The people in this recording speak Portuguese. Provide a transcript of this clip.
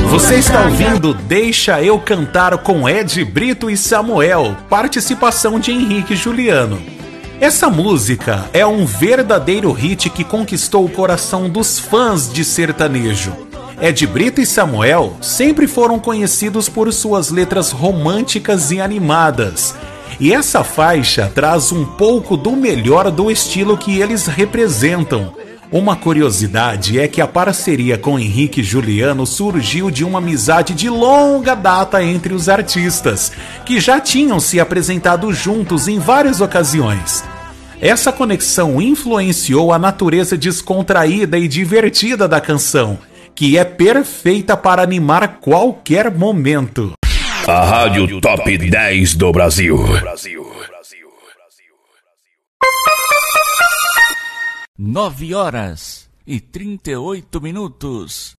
Você está ouvindo Deixa Eu Cantar com Ed Brito e Samuel, participação de Henrique Juliano. Essa música é um verdadeiro hit que conquistou o coração dos fãs de sertanejo. Ed Brito e Samuel sempre foram conhecidos por suas letras românticas e animadas. E essa faixa traz um pouco do melhor do estilo que eles representam. Uma curiosidade é que a parceria com Henrique Juliano surgiu de uma amizade de longa data entre os artistas, que já tinham se apresentado juntos em várias ocasiões. Essa conexão influenciou a natureza descontraída e divertida da canção, que é perfeita para animar qualquer momento. A Rádio Top 10 do Brasil. 9 horas e 38 minutos.